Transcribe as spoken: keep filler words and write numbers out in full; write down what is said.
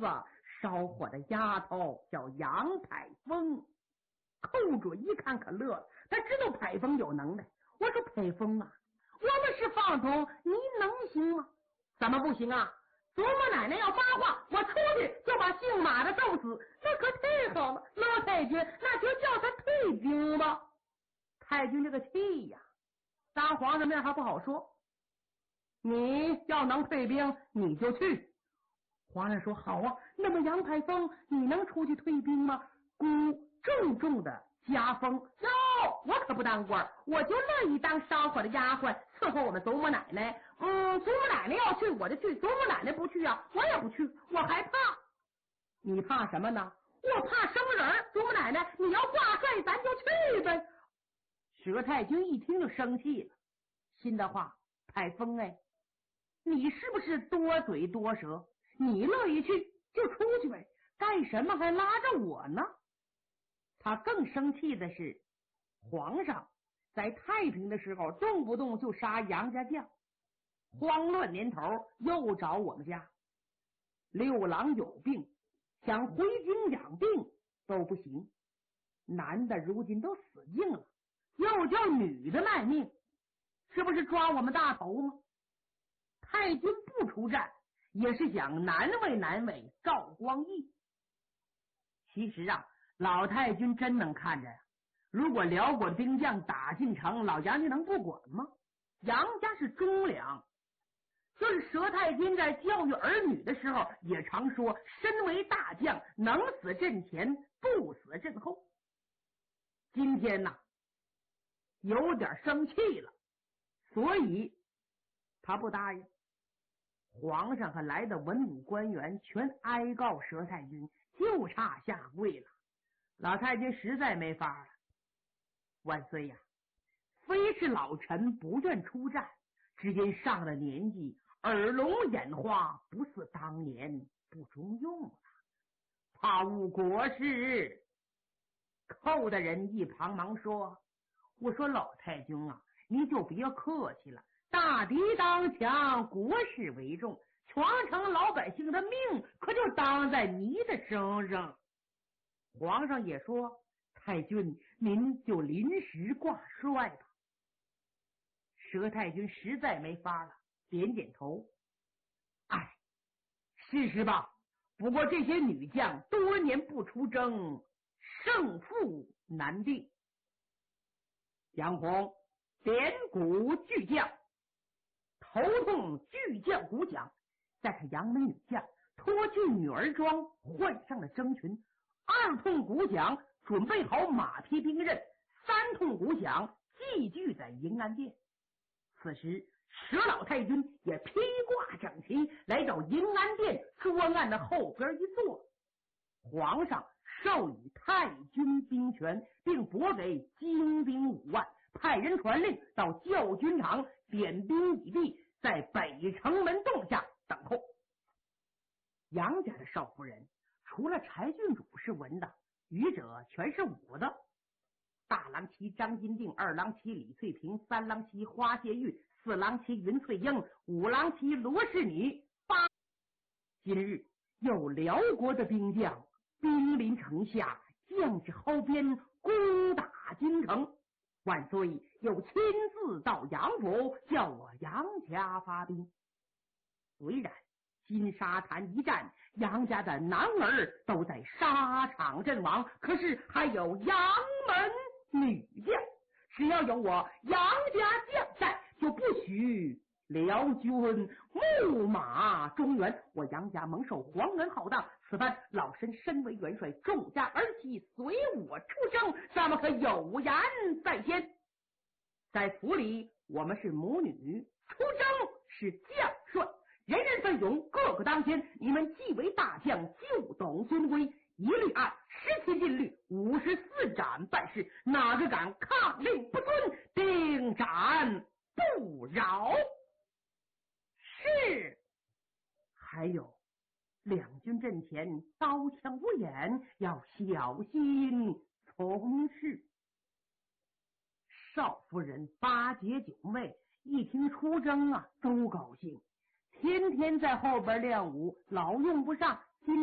烧火的丫头叫杨排风。寇准一看可乐了，他知道排风有能耐。我说排风啊，我们是房东，你能行吗？怎么不行啊？祖母奶奶要发话，我出去就把姓马的揍死，那可太好了。老太君，那就叫他退兵吧。太君这个气呀，当皇上面还不好说。你要能退兵，你就去。皇上说好啊。那么杨排风，你能出去退兵吗？孤重重的加封，哟，我可不当官，我就乐意当烧火的丫鬟，伺候我们祖母奶奶。嗯，祖母奶奶要去我就去，祖母奶奶不去啊，我也不去，我还怕。你怕什么呢？我怕生人。祖母奶奶，你要挂帅，咱就去呗。佘太君一听就生气了，心的话，排风哎，你是不是多嘴多舌？你乐意去就出去呗，干什么还拉着我呢？他更生气的是，皇上在太平的时候动不动就杀杨家将，慌乱年头又找我们家。六郎有病，想回京养病都不行，男的如今都死尽了，又叫女的卖命，是不是抓我们大头吗？太君不出战，也是想难为难为赵光义。其实啊，老太君真能看着呀，如果辽国的兵将打进城，老杨家能不管吗？杨家是忠良，就是佘太君在教育儿女的时候也常说，身为大将，能死阵前，不死阵后。今天呢，有点生气了，所以他不答应。皇上和来的文武官员全哀告佘太君，就差下跪了。老太君实在没法了，万岁呀，非是老臣不愿出战，只因上了年纪，耳聋眼花，不似当年不中用了，怕误国事。寇的人一旁忙说，我说老太君啊，你就别客气了，大敌当强，国事为重，全城老百姓的命可就当在你的身上。皇上也说，太君您就临时挂帅吧。佘太君实在没法了，点点头，哎，试试吧。不过这些女将多年不出征，胜负难定。杨洪点鼓巨将，头痛巨将鼓响，再看杨门女将脱去女儿装，换上了征裙。二通鼓响，准备好马匹兵刃；三通鼓响，寄居在迎安殿。此时佘老太君也披挂整齐，来到迎安殿桌案的后边一坐。皇上授予太君兵权，并拨给精兵五万，派人传令到教军场点兵已毕，在北城门洞下等候。杨家的少夫人除了柴郡主是文的，余者全是武的。大郎妻张金定，二郎妻李翠萍，三郎妻花谢玉，四郎妻云翠英，五郎妻罗氏女。八今日有辽国的兵将兵临城下，将至蒿边，攻打京城。万岁又亲自到杨府，叫我杨家发兵。虽然金沙滩一战，杨家的男儿都在沙场阵亡，可是还有杨门女将，只要有我杨家将在，就不许辽军木马中原。我杨家蒙受皇恩浩荡，此番老身身为元帅，众家儿媳随我出征，咱们可有言在先。在府里我们是母女，出征是将帅，人人奋勇，个个当先。你们既为大将，就懂军规，一律按十七禁律，五十四斩办事，哪个敢抗令不遵，定斩不饶。是。还有两军阵前刀枪无眼，要小心从事。少夫人八姐九妹一听出征啊，都高兴，天天在后边练武，老用不上，